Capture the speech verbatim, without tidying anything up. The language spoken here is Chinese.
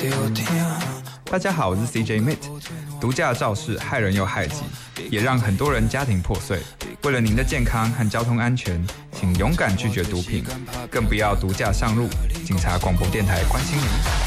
大家好，我是 C J Mit。毒驾肇事害人又害己，也让很多人家庭破碎。为了您的健康和交通安全，请勇敢拒绝毒品，更不要毒驾上路。警察广播电台关心您。